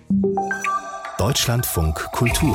Deutschlandfunk Kultur.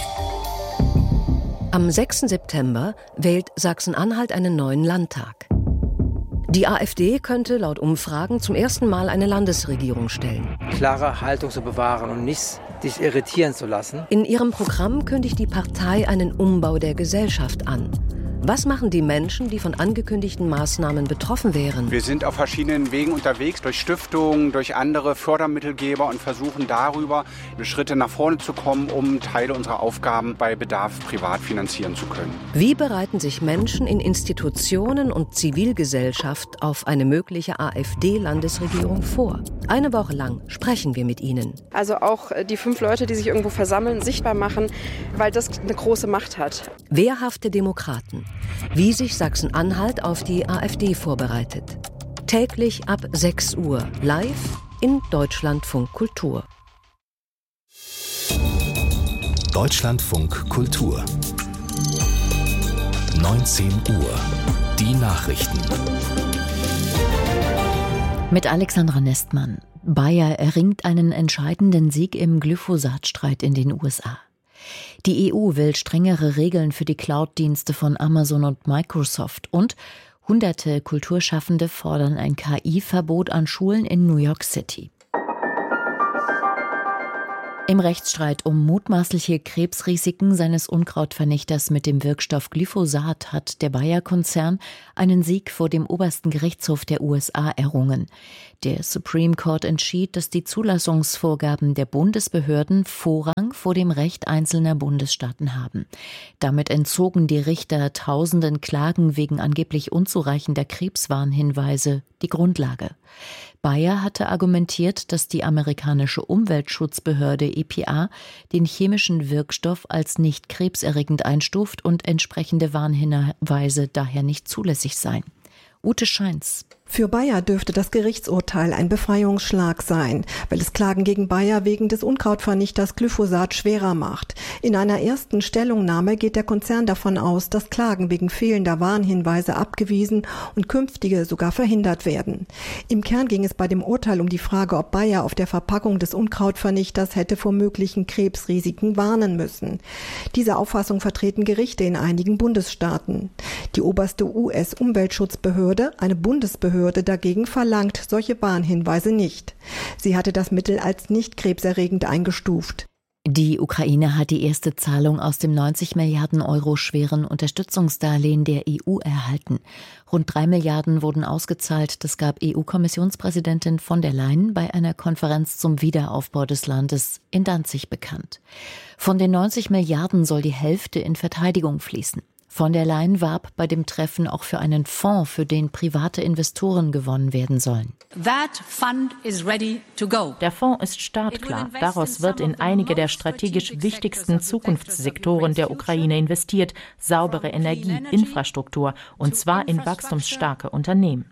Am 6. September wählt Sachsen-Anhalt einen neuen Landtag. Die AfD könnte laut Umfragen zum ersten Mal eine Landesregierung stellen. Klare Haltung zu bewahren und nicht sich irritieren zu lassen. In ihrem Programm kündigt die Partei einen Umbau der Gesellschaft an. Was machen die Menschen, die von angekündigten Maßnahmen betroffen wären? Wir sind auf verschiedenen Wegen unterwegs, durch Stiftungen, durch andere Fördermittelgeber und versuchen darüber Schritte nach vorne zu kommen, um Teile unserer Aufgaben bei Bedarf privat finanzieren zu können. Wie bereiten sich Menschen in Institutionen und Zivilgesellschaft auf eine mögliche AfD-Landesregierung vor? Eine Woche lang sprechen wir mit ihnen. Also auch die 5 Leute, die sich irgendwo versammeln, sichtbar machen, weil das eine große Macht hat. Wehrhafte Demokraten. Wie sich Sachsen-Anhalt auf die AfD vorbereitet. Täglich ab 6 Uhr live in Deutschlandfunk Kultur. Deutschlandfunk Kultur. 19 Uhr. Die Nachrichten. Mit Alexandra Nestmann. Bayer erringt einen entscheidenden Sieg im Glyphosat-Streit in den USA. Die EU will strengere Regeln für die Cloud-Dienste von Amazon und Microsoft und hunderte Kulturschaffende fordern ein KI-Verbot an Schulen in New York City. Im Rechtsstreit um mutmaßliche Krebsrisiken seines Unkrautvernichters mit dem Wirkstoff Glyphosat hat der Bayer-Konzern einen Sieg vor dem obersten Gerichtshof der USA errungen. Der Supreme Court entschied, dass die Zulassungsvorgaben der Bundesbehörden Vorrang vor dem Recht einzelner Bundesstaaten haben. Damit entzogen die Richter tausenden Klagen wegen angeblich unzureichender Krebswarnhinweise die Grundlage. Bayer hatte argumentiert, dass die amerikanische Umweltschutzbehörde EPA den chemischen Wirkstoff als nicht krebserregend einstuft und entsprechende Warnhinweise daher nicht zulässig seien. Ute Scheins. Für Bayer dürfte das Gerichtsurteil ein Befreiungsschlag sein, weil es Klagen gegen Bayer wegen des Unkrautvernichters Glyphosat schwerer macht. In einer ersten Stellungnahme geht der Konzern davon aus, dass Klagen wegen fehlender Warnhinweise abgewiesen und künftige sogar verhindert werden. Im Kern ging es bei dem Urteil um die Frage, ob Bayer auf der Verpackung des Unkrautvernichters hätte vor möglichen Krebsrisiken warnen müssen. Diese Auffassung vertreten Gerichte in einigen Bundesstaaten. Die oberste US-Umweltschutzbehörde, eine Bundesbehörde, dagegen verlangt solche Warnhinweise nicht. Sie hatte das Mittel als nicht krebserregend eingestuft. Die Ukraine hat die erste Zahlung aus dem 90 Milliarden Euro schweren Unterstützungsdarlehen der EU erhalten. Rund 3 Milliarden wurden ausgezahlt. Das gab EU-Kommissionspräsidentin von der Leyen bei einer Konferenz zum Wiederaufbau des Landes in Danzig bekannt. Von den 90 Milliarden soll die Hälfte in Verteidigung fließen. Von der Leyen warb bei dem Treffen auch für einen Fonds, für den private Investoren gewonnen werden sollen. Der Fonds ist startklar. Daraus wird in einige der strategisch wichtigsten Zukunftssektoren der Ukraine investiert. Saubere Energie, Infrastruktur, und zwar in wachstumsstarke Unternehmen.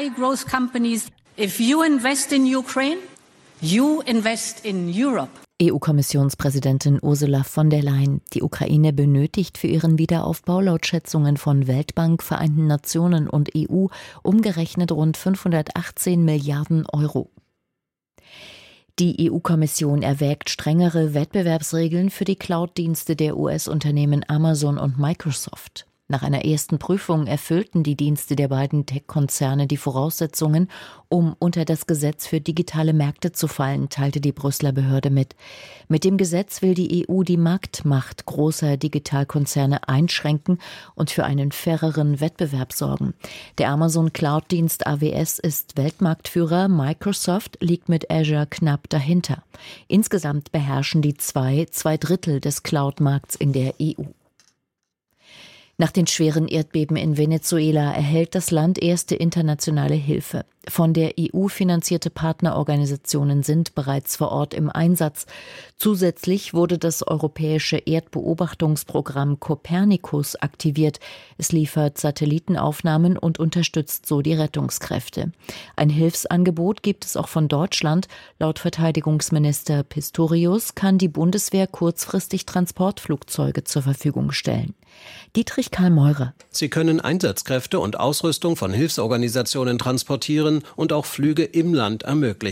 If you invest in Ukraine, you invest in Europe. EU-Kommissionspräsidentin Ursula von der Leyen. Die Ukraine benötigt für ihren Wiederaufbau laut Schätzungen von Weltbank, Vereinten Nationen und EU umgerechnet rund 518 Milliarden Euro. Die EU-Kommission erwägt strengere Wettbewerbsregeln für die Cloud-Dienste der US-Unternehmen Amazon und Microsoft. Nach einer ersten Prüfung erfüllten die Dienste der beiden Tech-Konzerne die Voraussetzungen, um unter das Gesetz für digitale Märkte zu fallen, teilte die Brüsseler Behörde mit. Mit dem Gesetz will die EU die Marktmacht großer Digitalkonzerne einschränken und für einen faireren Wettbewerb sorgen. Der Amazon-Cloud-Dienst AWS ist Weltmarktführer, Microsoft liegt mit Azure knapp dahinter. Insgesamt beherrschen die zwei Drittel des Cloud-Markts in der EU. Nach den schweren Erdbeben in Venezuela erhält das Land erste internationale Hilfe. Von der EU finanzierte Partnerorganisationen sind bereits vor Ort im Einsatz. Zusätzlich wurde das europäische Erdbeobachtungsprogramm Copernicus aktiviert. Es liefert Satellitenaufnahmen und unterstützt so die Rettungskräfte. Ein Hilfsangebot gibt es auch von Deutschland. Laut Verteidigungsminister Pistorius kann die Bundeswehr kurzfristig Transportflugzeuge zur Verfügung stellen. Dietrich Karl Meurer. Sie können Einsatzkräfte und Ausrüstung von Hilfsorganisationen transportieren und auch Flüge im Land ermöglichen.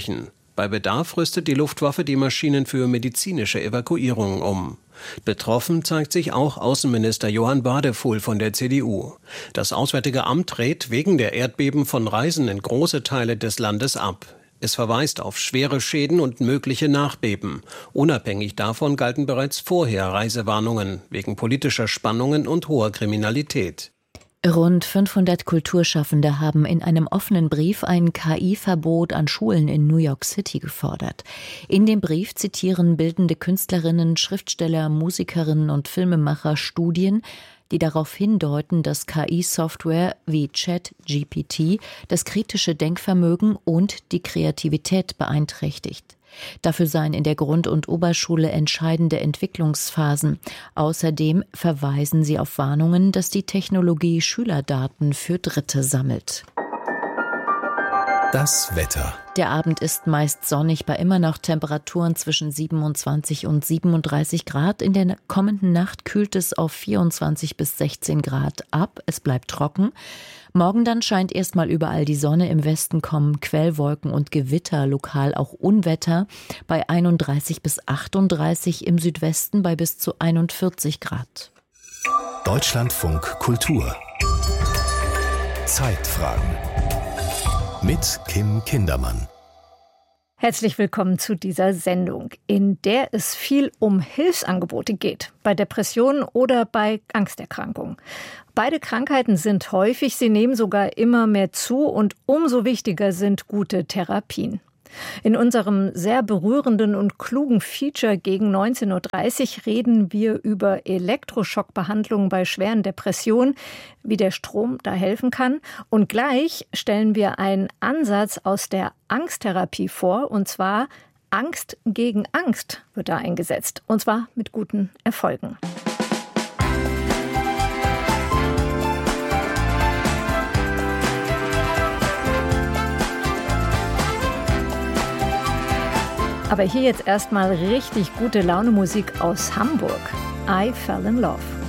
Bei Bedarf rüstet die Luftwaffe die Maschinen für medizinische Evakuierungen um. Betroffen zeigt sich auch Außenminister Johann Wadefuhl von der CDU. Das Auswärtige Amt rät wegen der Erdbeben von Reisen in große Teile des Landes ab. Es verweist auf schwere Schäden und mögliche Nachbeben. Unabhängig davon galten bereits vorher Reisewarnungen wegen politischer Spannungen und hoher Kriminalität. Rund 500 Kulturschaffende haben in einem offenen Brief ein KI-Verbot an Schulen in New York City gefordert. In dem Brief zitieren bildende Künstlerinnen, Schriftsteller, Musikerinnen und Filmemacher Studien, die darauf hindeuten, dass KI-Software wie ChatGPT das kritische Denkvermögen und die Kreativität beeinträchtigt. Dafür seien in der Grund- und Oberschule entscheidende Entwicklungsphasen. Außerdem verweisen sie auf Warnungen, dass die Technologie Schülerdaten für Dritte sammelt. Das Wetter. Der Abend ist meist sonnig bei immer noch Temperaturen zwischen 27 und 37 Grad. In der kommenden Nacht kühlt es auf 24 bis 16 Grad ab. Es bleibt trocken. Morgen dann scheint erstmal überall die Sonne. Im Westen kommen Quellwolken und Gewitter, lokal auch Unwetter. Bei 31 bis 38, im Südwesten bei bis zu 41 Grad. Deutschlandfunk Kultur. Zeitfragen. Mit Kim Kindermann. Herzlich willkommen zu dieser Sendung, in der es viel um Hilfsangebote geht, bei Depressionen oder bei Angsterkrankungen. Beide Krankheiten sind häufig, sie nehmen sogar immer mehr zu und umso wichtiger sind gute Therapien. In unserem sehr berührenden und klugen Feature gegen 19.30 Uhr reden wir über Elektroschockbehandlungen bei schweren Depressionen, wie der Strom da helfen kann. Und gleich stellen wir einen Ansatz aus der Angsttherapie vor, und zwar Angst gegen Angst wird da eingesetzt, und zwar mit guten Erfolgen. Aber hier jetzt erstmal richtig gute Laune Musik aus Hamburg. I Fell in Love.